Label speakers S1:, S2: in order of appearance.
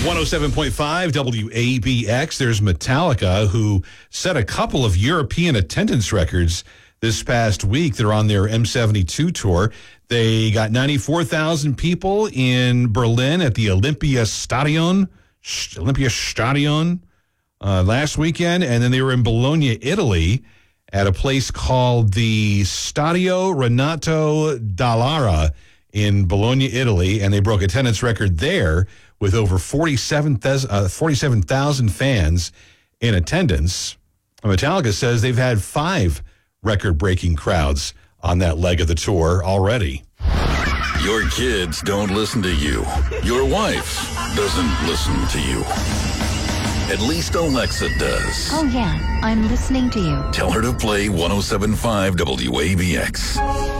S1: 107.5 WABX. There's Metallica, who set a couple of European attendance records this past week. They're on their M72 tour. They got 94,000 people in Berlin at the Olympia Stadion last weekend, and then they were in Bologna, Italy, at a place called the Stadio Renato Dallara in Bologna, Italy, and they broke attendance record there with over 47,000 fans in attendance. Metallica says they've had 5 record-breaking crowds on that leg of the tour already.
S2: Your kids don't listen to you. Your wife doesn't listen to you. At least Alexa does.
S3: Oh, yeah, I'm listening to you.
S2: Tell her to play 107.5 WABX.